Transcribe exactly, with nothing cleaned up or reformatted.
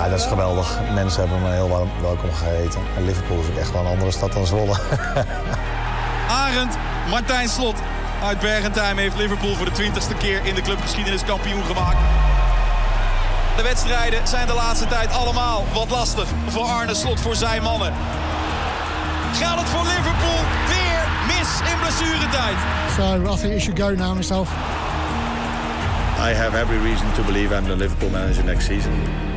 Ja, dat is geweldig. Mensen hebben me heel warm welkom geheten. En Liverpool is ook echt wel een andere stad dan Zwolle. Arend, Martijn Slot uit Bergentheim heeft Liverpool voor de twintigste keer in de clubgeschiedenis kampioen gemaakt. De wedstrijden zijn de laatste tijd allemaal wat lastig voor Arne Slot, voor zijn mannen. Gaat het voor Liverpool weer mis in blessuretijd? So I think he should go now myself. I have every reason to believe I'm the Liverpool manager next season.